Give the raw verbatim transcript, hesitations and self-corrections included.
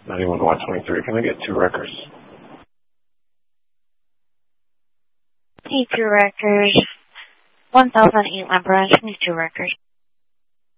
ninety-one watt twenty-three. Can I get two records? Need two records. one thousand eight Lamp Branch. Need two records.